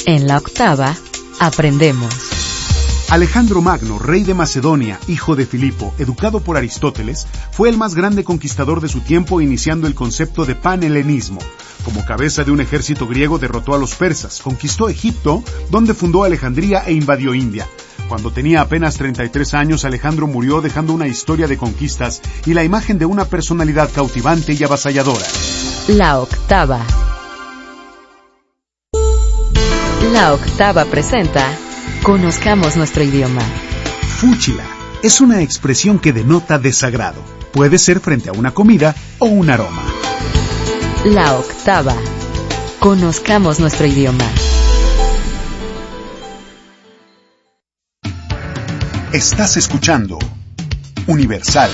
En la octava, aprendemos. Alejandro Magno, rey de Macedonia, hijo de Filipo, educado por Aristóteles, fue el más grande conquistador de su tiempo, iniciando el concepto de panhelenismo. Como cabeza de un ejército griego derrotó a los persas, conquistó Egipto, donde fundó Alejandría e invadió India. Cuando tenía apenas 33 años, Alejandro murió dejando una historia de conquistas y la imagen de una personalidad cautivante y avasalladora. La octava. La octava presenta Conozcamos nuestro idioma. Fúchila es una expresión que denota desagrado. Puede ser frente a una comida o un aroma. La octava. Conozcamos nuestro idioma. Estás escuchando Universal.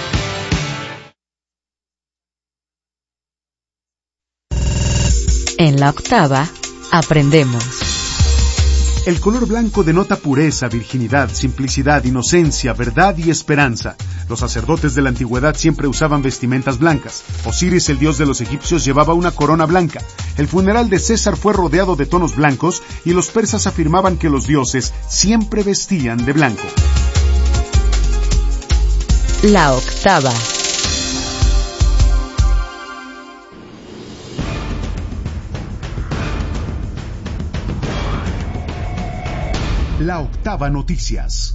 En la octava, aprendemos. El color blanco denota pureza, virginidad, simplicidad, inocencia, verdad y esperanza. Los sacerdotes de la antigüedad siempre usaban vestimentas blancas. Osiris, el dios de los egipcios, llevaba una corona blanca. El funeral de César fue rodeado de tonos blancos y los persas afirmaban que los dioses siempre vestían de blanco. La octava. La octava noticias.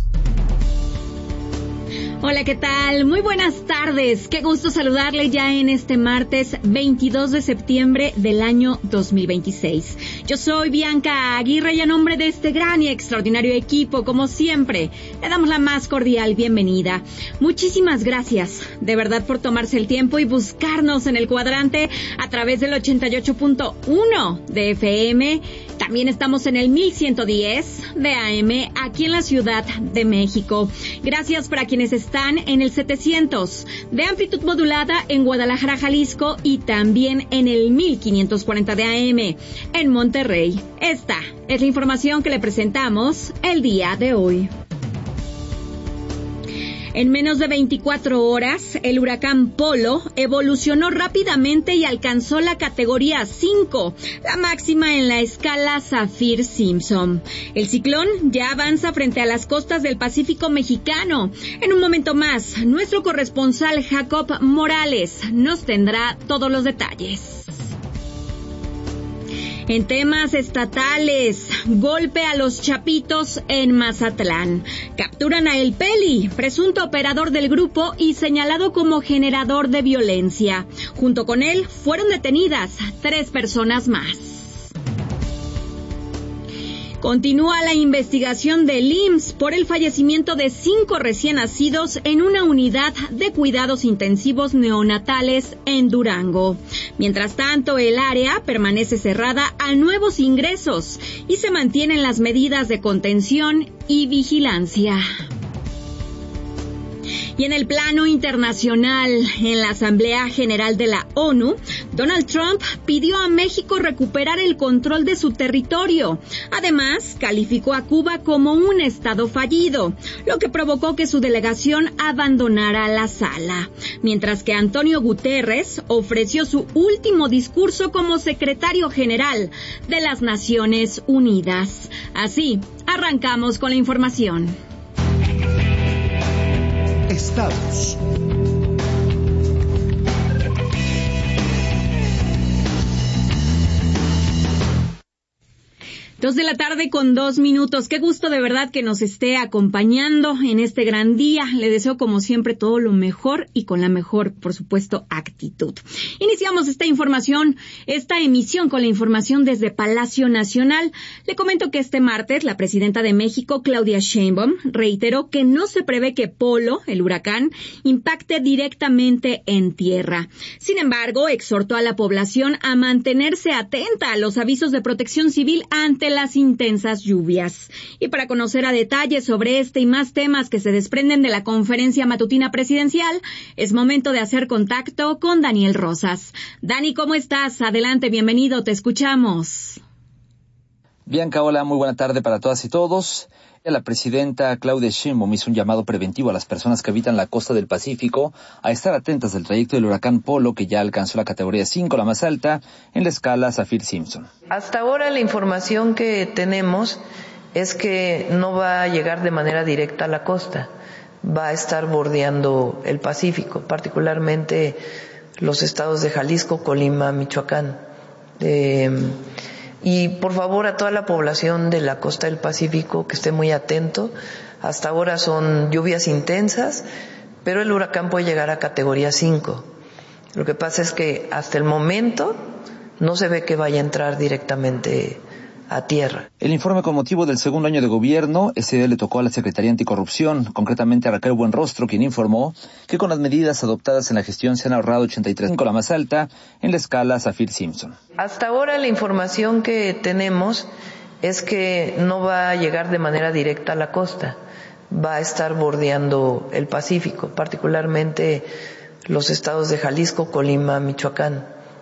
Hola, ¿qué tal? Muy buenas tardes. Qué gusto saludarle ya en este martes 22 de septiembre del año 2026. Yo soy Bianca Aguirre y a nombre de este gran y extraordinario equipo, como siempre, le damos la más cordial bienvenida. Muchísimas gracias, de verdad, por tomarse el tiempo y buscarnos en el cuadrante a través del 88.1 de FM. También estamos en el 1110 de AM aquí en la Ciudad de México. Gracias para quienes están en el 700 de amplitud modulada en Guadalajara, Jalisco, y también en el 1540 de AM en Monterrey. Esta es la información que le presentamos el día de hoy. En menos de 24 horas, el huracán Polo evolucionó rápidamente y alcanzó la categoría 5, la máxima en la escala Saffir-Simpson. El ciclón ya avanza frente a las costas del Pacífico mexicano. En un momento más, nuestro corresponsal Jacob Morales nos tendrá todos los detalles. En temas estatales, golpe a los Chapitos en Mazatlán. Capturan a El Peli, presunto operador del grupo y señalado como generador de violencia. Junto con él fueron detenidas 3 personas más. Continúa la investigación del IMSS por el fallecimiento de 5 recién nacidos en una unidad de cuidados intensivos neonatales en Durango. Mientras tanto, el área permanece cerrada a nuevos ingresos y se mantienen las medidas de contención y vigilancia. Y en el plano internacional, en la Asamblea General de la ONU, Donald Trump pidió a México recuperar el control de su territorio. Además, calificó a Cuba como un estado fallido, lo que provocó que su delegación abandonara la sala. Mientras que Antonio Guterres ofreció su último discurso como secretario general de las Naciones Unidas. Así, arrancamos con la información. Estados. 2 de la tarde con 2 minutos. Qué gusto de verdad que nos esté acompañando en este gran día. Le deseo como siempre todo lo mejor y con la mejor, por supuesto, actitud. Iniciamos esta emisión con la información desde Palacio Nacional. Le comento que este martes la presidenta de México, Claudia Sheinbaum, reiteró que no se prevé que Polo, el huracán, impacte directamente en tierra. Sin embargo, exhortó a la población a mantenerse atenta a los avisos de protección civil ante las intensas lluvias. Y para conocer a detalle sobre este y más temas que se desprenden de la conferencia matutina presidencial, es momento de hacer contacto con Daniel Rosas. Dani, ¿cómo estás? Adelante, bienvenido, te escuchamos. Bianca, hola, muy buena tarde para todas y todos. La presidenta Claudia Sheinbaum hizo un llamado preventivo a las personas que habitan la costa del Pacífico a estar atentas del trayecto del huracán Polo, que ya alcanzó la categoría 5, la más alta, en la escala Saffir-Simpson. Hasta ahora la información que tenemos es que no va a llegar de manera directa a la costa, va a estar bordeando el Pacífico, particularmente los estados de Jalisco, Colima, Michoacán. Y por favor a toda la población de la costa del Pacífico que esté muy atento. Hasta ahora son lluvias intensas, pero el huracán puede llegar a categoría 5. Lo que pasa es que hasta el momento no se ve que vaya a entrar directamente a tierra. El informe con motivo del segundo año de gobierno, ese día le tocó a la Secretaría Anticorrupción, concretamente a Raquel Buenrostro, quien informó que con las medidas adoptadas en la gestión se han ahorrado 83, la más alta, en la escala Saffir-Simpson. Hasta ahora la información que tenemos es que no va a llegar de manera directa a la costa, va a estar bordeando el Pacífico, particularmente los estados de Jalisco, Colima, Michoacán.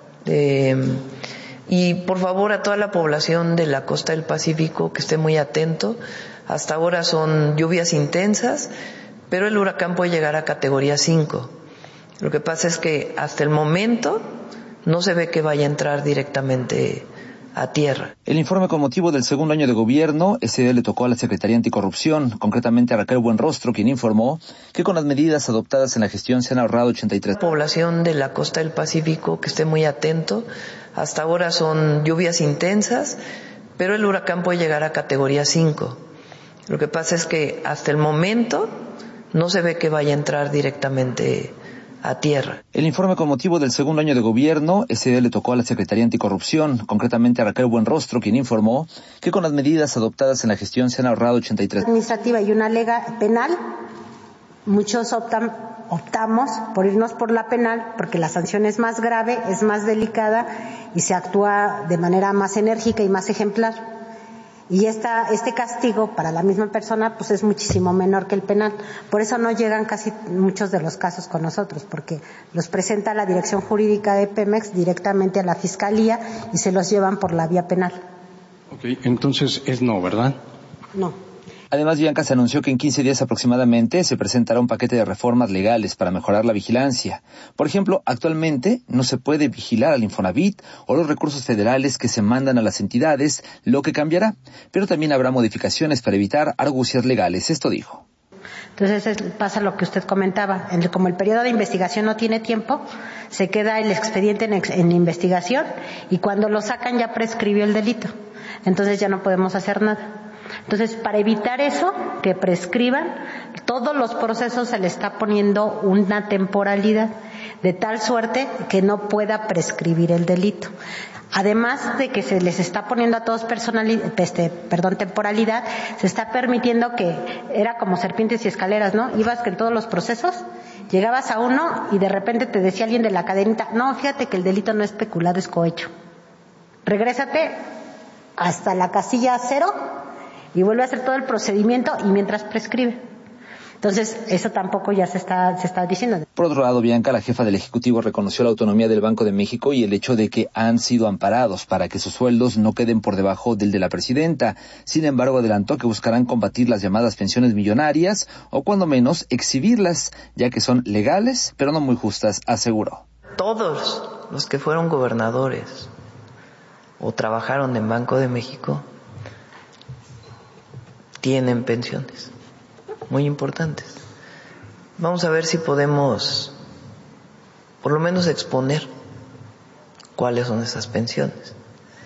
Y por favor a toda la población de la costa del Pacífico que esté muy atento. Hasta ahora son lluvias intensas, pero el huracán puede llegar a categoría 5. Lo que pasa es que hasta el momento no se ve que vaya a entrar directamente a tierra. El informe con motivo del segundo año de gobierno, ese día le tocó a la Secretaría Anticorrupción, concretamente a Raquel Buenrostro, quien informó que con las medidas adoptadas en la gestión se han ahorrado 83. Población de la costa del Pacífico que esté muy atento. Hasta ahora son lluvias intensas, pero el huracán puede llegar a categoría 5. Lo que pasa es que hasta el momento no se ve que vaya a entrar directamente a tierra. El informe con motivo del segundo año de gobierno, ese día le tocó a la Secretaría Anticorrupción, concretamente a Raquel Buenrostro, quien informó que con las medidas adoptadas en la gestión se han ahorrado 83. Administrativa y una penal, muchos optamos por irnos por la penal porque la sanción es más grave, es más delicada y se actúa de manera más enérgica y más ejemplar. Y este castigo para la misma persona pues es muchísimo menor que el penal. Por eso no llegan casi muchos de los casos con nosotros, porque los presenta la Dirección Jurídica de Pemex directamente a la Fiscalía y se los llevan por la vía penal. Ok, entonces es no, ¿verdad? No. Además, Bianca, se anunció que en 15 días aproximadamente se presentará un paquete de reformas legales para mejorar la vigilancia. Por ejemplo, actualmente no se puede vigilar al Infonavit o los recursos federales que se mandan a las entidades, lo que cambiará. Pero también habrá modificaciones para evitar argucias legales. Esto dijo. Entonces pasa lo que usted comentaba, como el periodo de investigación no tiene tiempo, se queda el expediente en investigación y cuando lo sacan ya prescribió el delito. Entonces ya no podemos hacer nada. Entonces, para evitar eso, que prescriban, todos los procesos se le está poniendo una temporalidad, de tal suerte que no pueda prescribir el delito. Además de que se les está poniendo a todos temporalidad, se está permitiendo que era como serpientes y escaleras, ¿no? Ibas que en todos los procesos llegabas a uno y de repente te decía alguien de la cadenita, no, fíjate que el delito no es peculado, es cohecho. Regrésate hasta la casilla 0 y vuelve a hacer todo el procedimiento y mientras prescribe. Entonces, eso tampoco ya se está diciendo. Por otro lado, Bianca, la jefa del Ejecutivo, reconoció la autonomía del Banco de México y el hecho de que han sido amparados para que sus sueldos no queden por debajo del de la presidenta. Sin embargo, adelantó que buscarán combatir las llamadas pensiones millonarias o, cuando menos, exhibirlas, ya que son legales, pero no muy justas, aseguró. Todos los que fueron gobernadores o trabajaron en Banco de México tienen pensiones muy importantes. Vamos a ver si podemos por lo menos exponer cuáles son esas pensiones.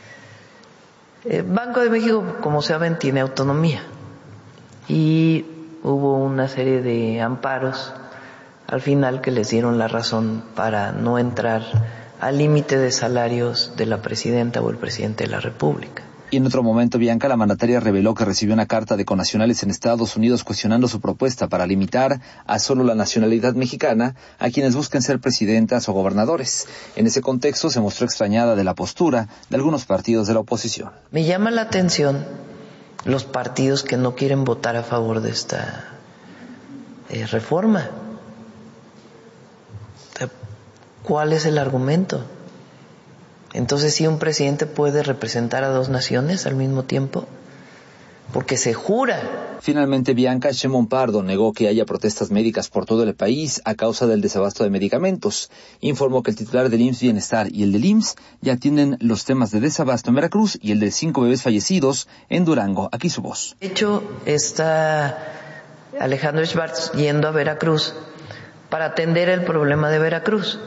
Banco de México, como saben, tiene autonomía y hubo una serie de amparos al final que les dieron la razón para no entrar al límite de salarios de la presidenta o el presidente de la República. Y en otro momento, Bianca, la mandataria reveló que recibió una carta de connacionales en Estados Unidos cuestionando su propuesta para limitar a solo la nacionalidad mexicana a quienes busquen ser presidentas o gobernadores. En ese contexto se mostró extrañada de la postura de algunos partidos de la oposición. Me llama la atención los partidos que no quieren votar a favor de esta reforma. ¿Cuál es el argumento? Entonces, ¿sí un presidente puede representar a dos naciones al mismo tiempo? Porque se jura. Finalmente, Bianca Shimon Pardo negó que haya protestas médicas por todo el país a causa del desabasto de medicamentos. Informó que el titular del IMSS Bienestar y el del IMSS ya tienen los temas de desabasto en Veracruz y el de 5 bebés fallecidos en Durango. Aquí su voz. De hecho, está Alejandro Schwartz yendo a Veracruz para atender el problema de Veracruz.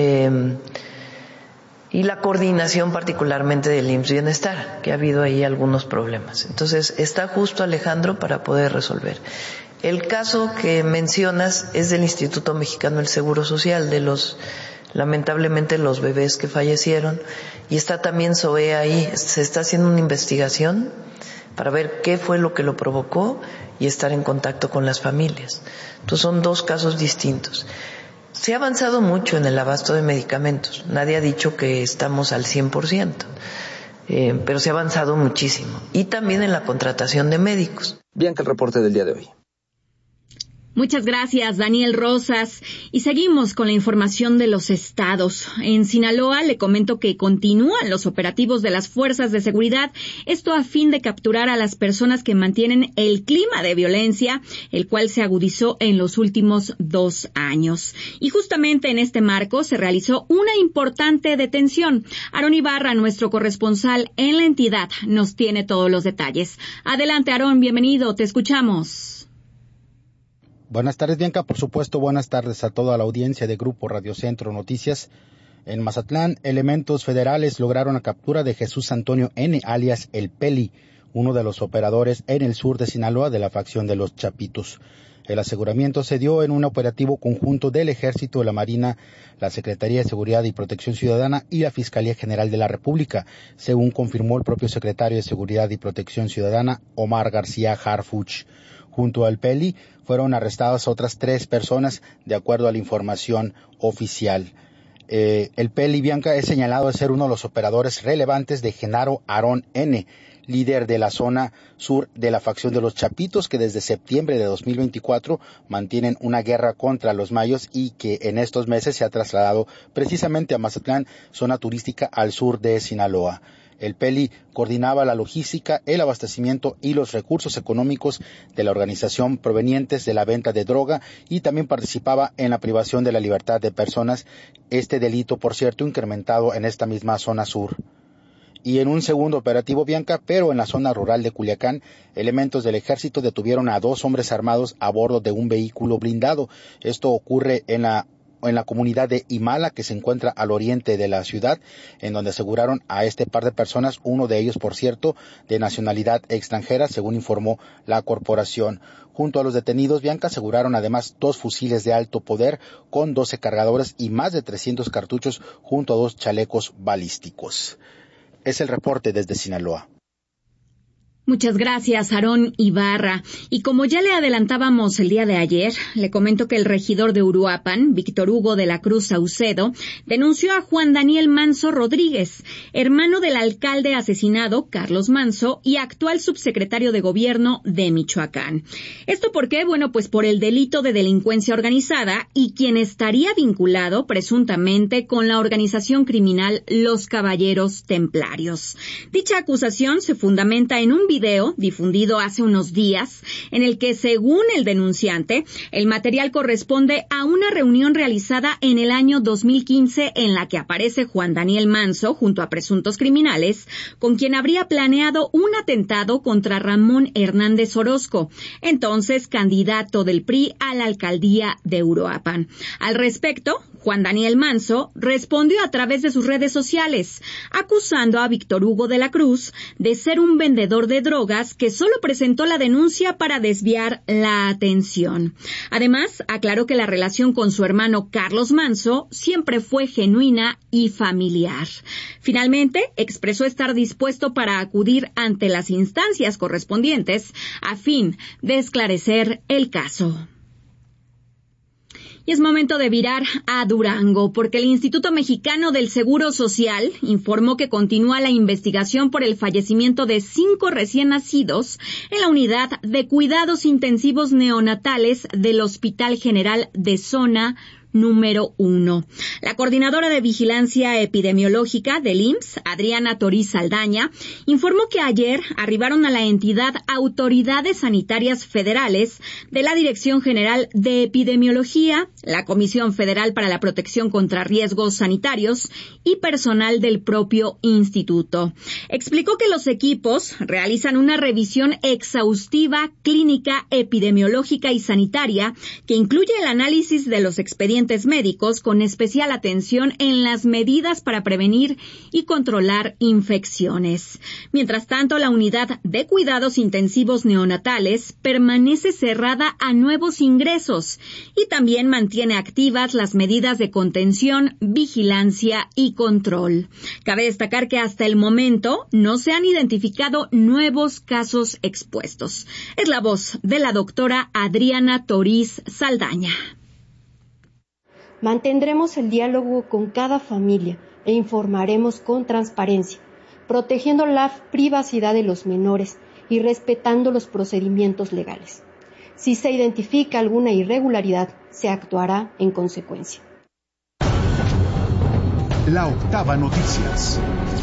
Y la coordinación particularmente del IMSS Bienestar, que ha habido ahí algunos problemas. Entonces, está justo Alejandro para poder resolver. El caso que mencionas es del Instituto Mexicano del Seguro Social, de lamentablemente los bebés que fallecieron, y está también SOE ahí. Se está haciendo una investigación para ver qué fue lo que lo provocó y estar en contacto con las familias. Entonces, son dos casos distintos. Se ha avanzado mucho en el abasto de medicamentos. Nadie ha dicho que estamos al 100%, pero se ha avanzado muchísimo. Y también en la contratación de médicos. Bianca, el reporte del día de hoy. Muchas gracias, Daniel Rosas. Y seguimos con la información de los estados. En Sinaloa le comento que continúan los operativos de las fuerzas de seguridad, esto a fin de capturar a las personas que mantienen el clima de violencia, el cual se agudizó en los últimos 2 años. Y justamente en este marco se realizó una importante detención. Aarón Ibarra, nuestro corresponsal en la entidad, nos tiene todos los detalles. Adelante, Aarón, bienvenido, te escuchamos. Buenas tardes, Bianca. Por supuesto, buenas tardes a toda la audiencia de Grupo Radio Centro Noticias. En Mazatlán, elementos federales lograron la captura de Jesús Antonio N., alias El Peli, uno de los operadores en el sur de Sinaloa de la facción de los Chapitos. El aseguramiento se dio en un operativo conjunto del Ejército, la Marina, la Secretaría de Seguridad y Protección Ciudadana y la Fiscalía General de la República, según confirmó el propio secretario de Seguridad y Protección Ciudadana, Omar García Harfuch. Junto al Peli fueron arrestadas otras 3 personas, de acuerdo a la información oficial. El Peli, Bianca, es señalado de ser uno de los operadores relevantes de Genaro Aarón N., líder de la zona sur de la facción de los Chapitos, que desde septiembre de 2024 mantienen una guerra contra los mayos y que en estos meses se ha trasladado precisamente a Mazatlán, zona turística al sur de Sinaloa. El Peli coordinaba la logística, el abastecimiento y los recursos económicos de la organización provenientes de la venta de droga y también participaba en la privación de la libertad de personas, este delito, por cierto, incrementado en esta misma zona sur. Y en un segundo operativo, Bianca, pero en la zona rural de Culiacán, elementos del ejército detuvieron a 2 hombres armados a bordo de un vehículo blindado. Esto ocurre en la comunidad de Imala, que se encuentra al oriente de la ciudad, en donde aseguraron a este par de personas, uno de ellos, por cierto, de nacionalidad extranjera, según informó la corporación. Junto a los detenidos, Bianca, aseguraron además 2 fusiles de alto poder con 12 cargadores y más de 300 cartuchos, junto a 2 chalecos balísticos. Es el reporte desde Sinaloa. Muchas gracias, Aarón Ibarra. Y como ya le adelantábamos el día de ayer, le comento que el regidor de Uruapan, Víctor Hugo de la Cruz Saucedo, denunció a Juan Daniel Manso Rodríguez, hermano del alcalde asesinado, Carlos Manso, y actual subsecretario de Gobierno de Michoacán. ¿Esto por qué? Bueno, pues por el delito de delincuencia organizada y quien estaría vinculado presuntamente con la organización criminal Los Caballeros Templarios. Dicha acusación se fundamenta en un video difundido hace unos días, en el que, según el denunciante, el material corresponde a una reunión realizada en el año 2015 en la que aparece Juan Daniel Manso junto a presuntos criminales, con quien habría planeado un atentado contra Ramón Hernández Orozco, entonces candidato del PRI a la alcaldía de Uruapan. Al respecto, Juan Daniel Manso respondió a través de sus redes sociales, acusando a Víctor Hugo de la Cruz de ser un vendedor de drogas que solo presentó la denuncia para desviar la atención. Además, aclaró que la relación con su hermano Carlos Manso siempre fue genuina y familiar. Finalmente, expresó estar dispuesto para acudir ante las instancias correspondientes a fin de esclarecer el caso. Y es momento de virar a Durango, porque el Instituto Mexicano del Seguro Social informó que continúa la investigación por el fallecimiento de 5 recién nacidos en la unidad de cuidados intensivos neonatales del Hospital General de Zona número 1. La coordinadora de vigilancia epidemiológica del IMSS, Adriana Toriz Saldaña, informó que ayer arribaron a la entidad autoridades sanitarias federales de la Dirección General de Epidemiología, la Comisión Federal para la Protección contra Riesgos Sanitarios y personal del propio instituto. Explicó que los equipos realizan una revisión exhaustiva, clínica, epidemiológica y sanitaria que incluye el análisis de los expedientes médicos con especial atención en las medidas para prevenir y controlar infecciones. Mientras tanto, la unidad de cuidados intensivos neonatales permanece cerrada a nuevos ingresos y también mantiene activas las medidas de contención, vigilancia y control. Cabe destacar que hasta el momento no se han identificado nuevos casos expuestos. Es la voz de la doctora Adriana Toriz Saldaña. Mantendremos el diálogo con cada familia e informaremos con transparencia, protegiendo la privacidad de los menores y respetando los procedimientos legales. Si se identifica alguna irregularidad, se actuará en consecuencia. La Octava Noticias.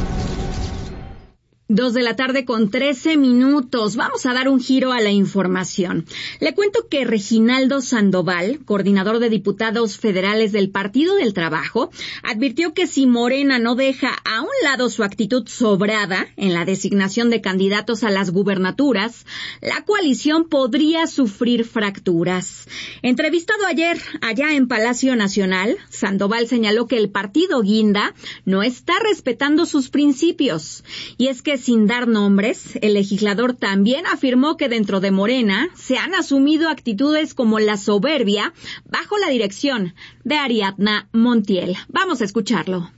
2:13 p.m. Vamos a dar un giro a la información. Le cuento que Reginaldo Sandoval, coordinador de diputados federales del Partido del Trabajo, advirtió que si Morena no deja a un lado su actitud sobrada en la designación de candidatos a las gubernaturas, la coalición podría sufrir fracturas. Entrevistado ayer allá en Palacio Nacional, Sandoval señaló que el partido guinda no está respetando sus principios. Y es que sin dar nombres, el legislador también afirmó que dentro de Morena se han asumido actitudes como la soberbia bajo la dirección de Ariadna Montiel. Vamos a escucharlo.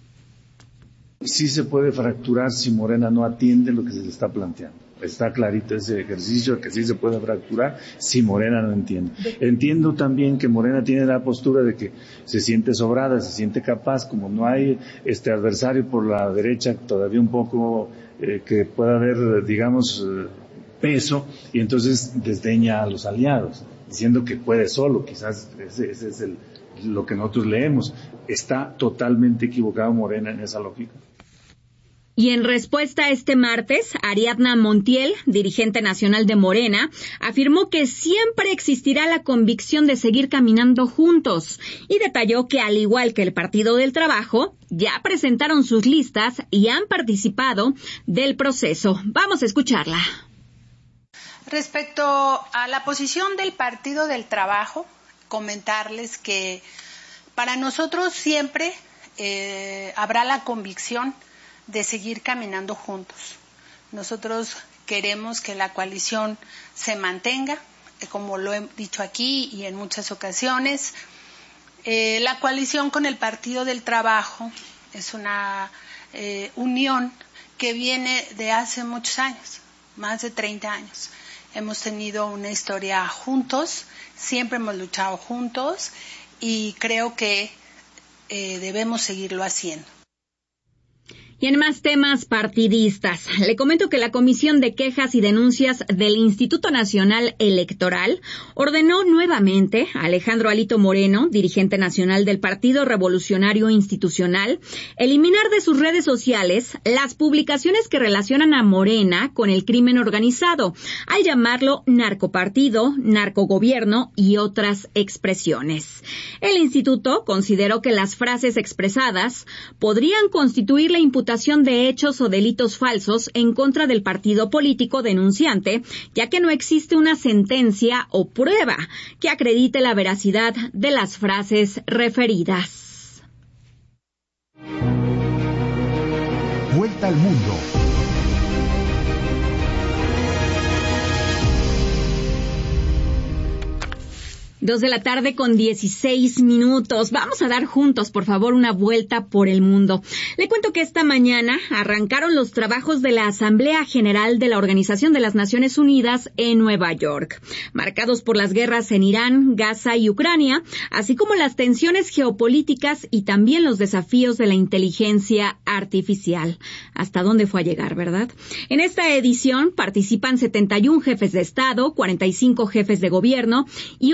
Sí se puede fracturar si Morena no atiende lo que se le está planteando. Está clarito ese ejercicio que sí se puede fracturar si Morena no entiende. Entiendo también que Morena tiene la postura de que se siente sobrada, se siente capaz, como no hay adversario por la derecha todavía un poco que pueda haber, digamos, peso, y entonces desdeña a los aliados, diciendo que puede solo. Quizás ese es lo que nosotros leemos. Está totalmente equivocado Morena en esa lógica. Y en respuesta este martes, Ariadna Montiel, dirigente nacional de Morena, afirmó que siempre existirá la convicción de seguir caminando juntos y detalló que, al igual que el Partido del Trabajo, ya presentaron sus listas y han participado del proceso. Vamos a escucharla. Respecto a la posición del Partido del Trabajo, comentarles que para nosotros siempre habrá la convicción de seguir caminando juntos. Nosotros queremos que la coalición se mantenga, como lo he dicho aquí y en muchas ocasiones. La coalición con el Partido del Trabajo es una unión que viene de hace muchos años, más de 30 años. Hemos tenido una historia juntos, siempre hemos luchado juntos y creo que debemos seguirlo haciendo. Y en más temas partidistas, le comento que la Comisión de Quejas y Denuncias del Instituto Nacional Electoral ordenó nuevamente a Alejandro Alito Moreno, dirigente nacional del Partido Revolucionario Institucional, eliminar de sus redes sociales las publicaciones que relacionan a Morena con el crimen organizado, al llamarlo narcopartido, narcogobierno y otras expresiones. El instituto consideró que las frases expresadas podrían constituir la imputación de hechos o delitos falsos en contra del partido político denunciante, ya que no existe una sentencia o prueba que acredite la veracidad de las frases referidas. Vuelta al mundo. 2:16 p.m. Vamos a dar juntos, por favor, una vuelta por el mundo. Le cuento que esta mañana arrancaron los trabajos de la Asamblea General de la Organización de las Naciones Unidas en Nueva York, marcados por las guerras en Irán, Gaza y Ucrania, así como las tensiones geopolíticas y también los desafíos de la inteligencia artificial. ¿Hasta dónde fue a llegar, verdad? En esta edición participan 71 jefes de Estado, 45 jefes de gobierno y 11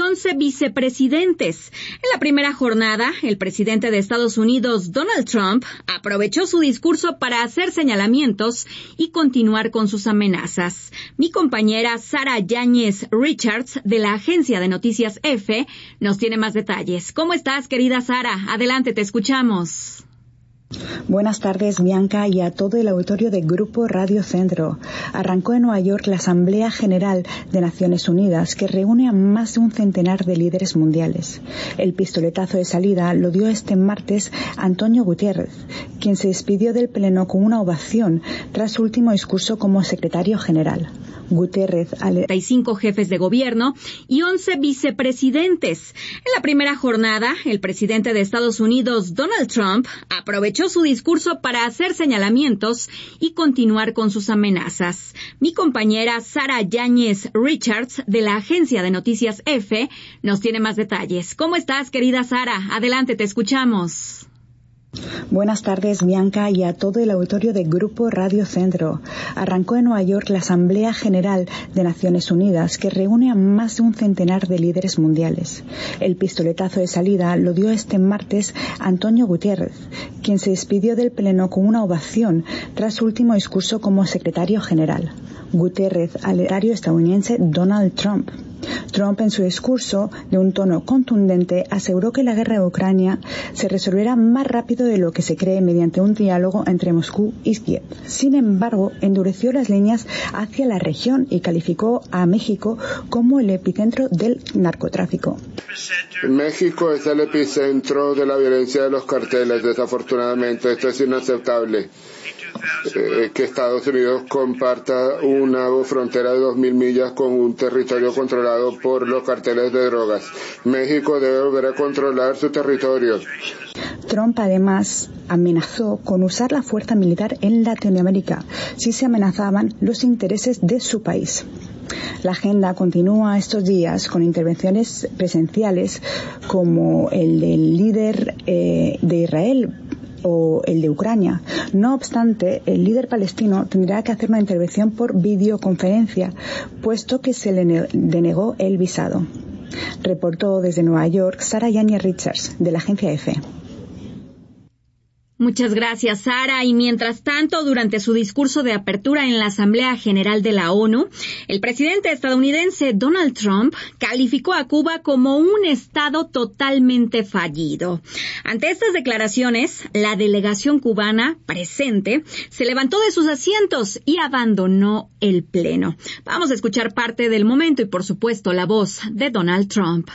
vicepresidentes. En la primera jornada, el presidente de Estados Unidos, Donald Trump, aprovechó su discurso para hacer señalamientos y continuar con sus amenazas. Mi compañera Sara Yáñez Richards, de la agencia de noticias EFE, nos tiene más detalles. ¿Cómo estás, querida Sara? Adelante, te escuchamos. Buenas tardes, Bianca, y a todo el auditorio de Grupo Radio Centro. Arrancó en Nueva York la Asamblea General de Naciones Unidas, que reúne a más de un centenar de líderes mundiales. El pistoletazo de salida lo dio este martes Antonio Guterres, quien se despidió del Pleno con una ovación tras su último discurso como secretario general. Guterres, 35 jefes de gobierno y 11 vicepresidentes. En la primera jornada, el presidente de Estados Unidos, Donald Trump, aprovechó su discurso para hacer señalamientos y continuar con sus amenazas. Mi compañera Sara Yáñez Richards, de la agencia de noticias EFE, nos tiene más detalles. ¿Cómo estás, querida Sara? Adelante, te escuchamos. Buenas tardes, Bianca, y a todo el auditorio de Grupo Radio Centro. Arrancó en Nueva York la Asamblea General de Naciones Unidas, que reúne a más de un centenar de líderes mundiales. El pistoletazo de salida lo dio este martes Antonio Guterres, quien se despidió del Pleno con una ovación tras su último discurso como secretario general. Guterres al erario estadounidense Donald Trump. Trump, en su discurso, de un tono contundente, aseguró que la guerra de Ucrania se resolverá más rápido de lo que se cree mediante un diálogo entre Moscú y Kiev. Sin embargo, endureció las líneas hacia la región y calificó a México como el epicentro del narcotráfico. México es el epicentro de la violencia de los carteles. Desafortunadamente, esto es inaceptable. Que Estados Unidos comparta una frontera de 2.000 millas con un territorio controlado por los carteles de drogas. México debe volver a controlar su territorio. Trump además amenazó con usar la fuerza militar en Latinoamérica si se amenazaban los intereses de su país. La agenda continúa estos días con intervenciones presenciales como el del líder de Israel o el de Ucrania. No obstante, el líder palestino tendrá que hacer una intervención por videoconferencia, puesto que se le denegó el visado. Reportó desde Nueva York Sara Yáñez Richards, de la agencia EFE. Muchas gracias, Sara. Y mientras tanto, durante su discurso de apertura en la Asamblea General de la ONU, el presidente estadounidense Donald Trump calificó a Cuba como un estado totalmente fallido. Ante estas declaraciones, la delegación cubana presente se levantó de sus asientos y abandonó el Pleno. Vamos a escuchar parte del momento y, por supuesto, la voz de Donald Trump.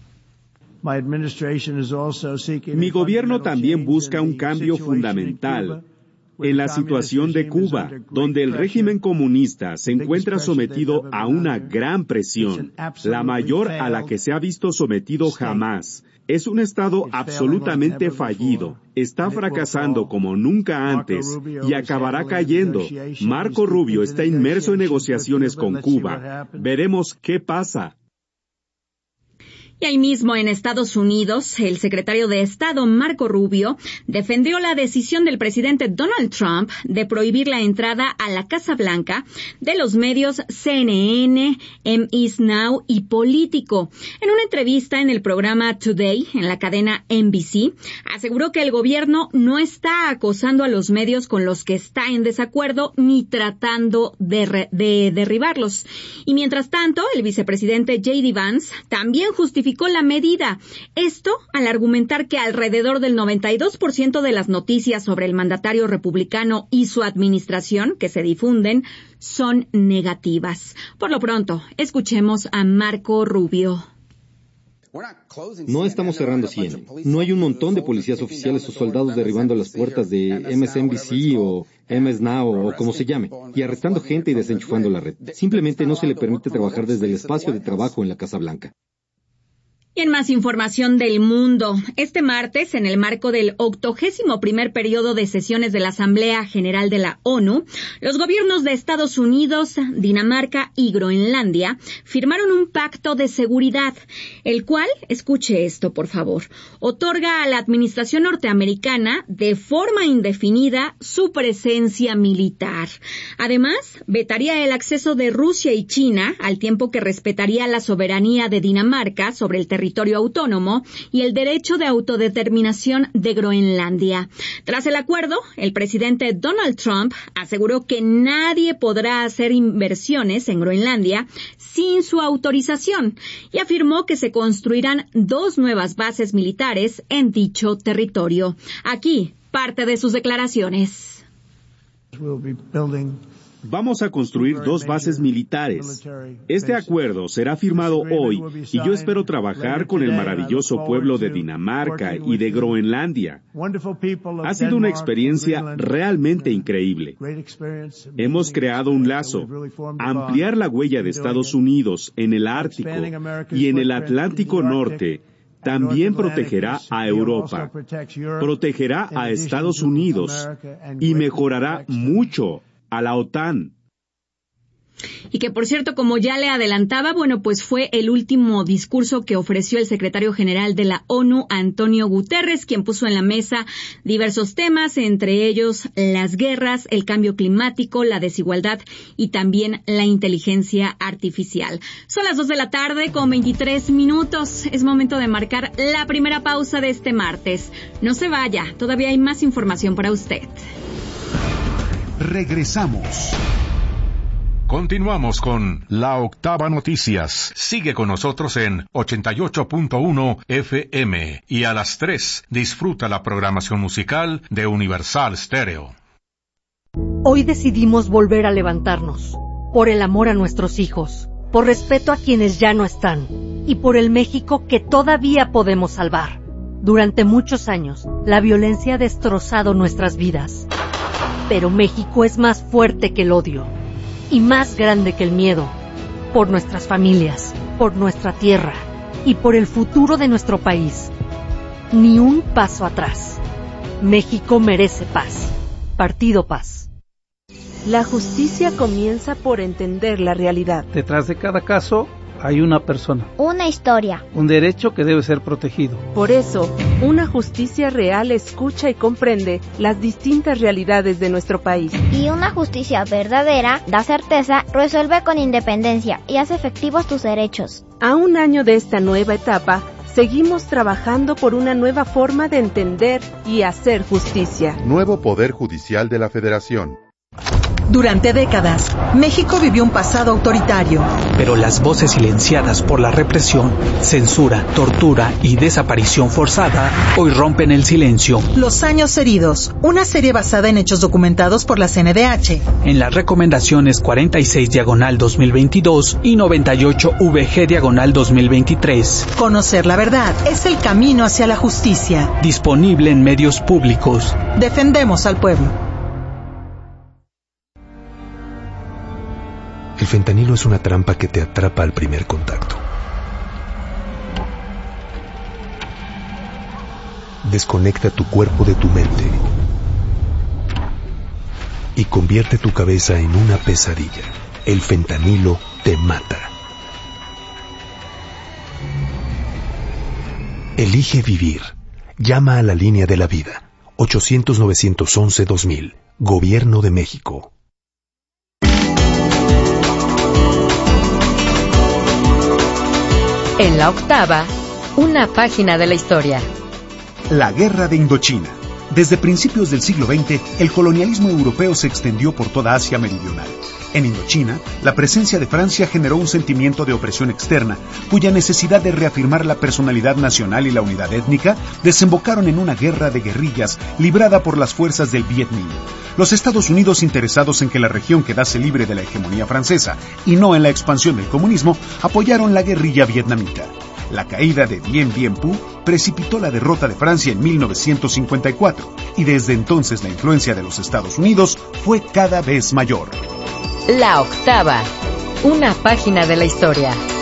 Mi gobierno también busca un cambio fundamental en la situación de Cuba, donde el régimen comunista se encuentra sometido a una gran presión, la mayor a la que se ha visto sometido jamás. Es un Estado absolutamente fallido, está fracasando como nunca antes y acabará cayendo. Marco Rubio está inmerso en negociaciones con Cuba. Veremos qué pasa. Y ahí mismo en Estados Unidos, el secretario de Estado, Marco Rubio, defendió la decisión del presidente Donald Trump de prohibir la entrada a la Casa Blanca de los medios CNN, MS Now y Político. En una entrevista en el programa Today, en la cadena NBC, aseguró que el gobierno no está acosando a los medios con los que está en desacuerdo ni tratando de derribarlos. Y mientras tanto, el vicepresidente J.D. Vance también justificó la medida. Esto al argumentar que alrededor del 92% de las noticias sobre el mandatario republicano y su administración que se difunden son negativas. Por lo pronto, escuchemos a Marco Rubio. No estamos cerrando CNN. No hay un montón de policías oficiales o soldados derribando las puertas de MSNBC o MS Now o como se llame, y arrestando gente y desenchufando la red. Simplemente no se le permite trabajar desde el espacio de trabajo en la Casa Blanca. Y en más información del mundo, este martes, en el marco del 81º periodo de sesiones de la Asamblea General de la ONU, los gobiernos de Estados Unidos, Dinamarca y Groenlandia firmaron un pacto de seguridad, el cual, escuche esto por favor, otorga a la administración norteamericana de forma indefinida su presencia militar. Además, vetaría el acceso de Rusia y China, al tiempo que respetaría la soberanía de Dinamarca sobre el territorio autónomo y el derecho de autodeterminación de Groenlandia. Tras el acuerdo, el presidente Donald Trump aseguró que nadie podrá hacer inversiones en Groenlandia sin su autorización y afirmó que se construirán 2 nuevas bases militares en dicho territorio. Aquí, parte de sus declaraciones. Vamos a construir 2 bases militares. Este acuerdo será firmado hoy y yo espero trabajar con el maravilloso pueblo de Dinamarca y de Groenlandia. Ha sido una experiencia realmente increíble. Hemos creado un lazo. Ampliar la huella de Estados Unidos en el Ártico y en el Atlántico Norte también protegerá a Europa, protegerá a Estados Unidos y mejorará mucho a la OTAN. Y que, por cierto, como ya le adelantaba, pues fue el último discurso que ofreció el secretario general de la ONU, Antonio Guterres, quien puso en la mesa diversos temas, entre ellos las guerras, el cambio climático, la desigualdad y también la inteligencia artificial. Son las 2:23 p.m. Es momento de marcar la primera pausa de este martes. No se vaya, todavía hay más información para usted. Regresamos. Continuamos con La Octava Noticias. Sigue con nosotros en 88.1 FM y a las 3 disfruta la programación musical de Universal Stereo. Hoy decidimos volver a levantarnos, por el amor a nuestros hijos, por respeto a quienes ya no están y por el México que todavía podemos salvar. Durante muchos años, la violencia ha destrozado nuestras vidas. Pero México es más fuerte que el odio y más grande que el miedo. Por nuestras familias, por nuestra tierra y por el futuro de nuestro país. Ni un paso atrás. México merece paz. Partido Paz. La justicia comienza por entender la realidad. Detrás de cada caso hay una persona. Una historia. Un derecho que debe ser protegido. Por eso, una justicia real escucha y comprende las distintas realidades de nuestro país. Y una justicia verdadera da certeza, resuelve con independencia y hace efectivos tus derechos. A un año de esta nueva etapa, seguimos trabajando por una nueva forma de entender y hacer justicia. Nuevo Poder Judicial de la Federación. Durante décadas, México vivió un pasado autoritario. Pero las voces silenciadas por la represión, censura, tortura y desaparición forzada hoy rompen el silencio. Los años heridos, una serie basada en hechos documentados por la CNDH. En las recomendaciones 46/2022 y 98VG/2023. Conocer la verdad es el camino hacia la justicia. Disponible en medios públicos. Defendemos al pueblo. El fentanilo es una trampa que te atrapa al primer contacto. Desconecta tu cuerpo de tu mente y convierte tu cabeza en una pesadilla. El fentanilo te mata. Elige vivir. Llama a la línea de la vida. 800-911-2000. Gobierno de México. En la octava, una página de la historia. La Guerra de Indochina. Desde principios del siglo XX, el colonialismo europeo se extendió por toda Asia meridional. En Indochina, la presencia de Francia generó un sentimiento de opresión externa, cuya necesidad de reafirmar la personalidad nacional y la unidad étnica desembocaron en una guerra de guerrillas librada por las fuerzas del Viet Minh. Los Estados Unidos, interesados en que la región quedase libre de la hegemonía francesa y no en la expansión del comunismo, apoyaron la guerrilla vietnamita. La caída de Dien Bien Phu precipitó la derrota de Francia en 1954 y desde entonces la influencia de los Estados Unidos fue cada vez mayor. La octava, una página de la historia.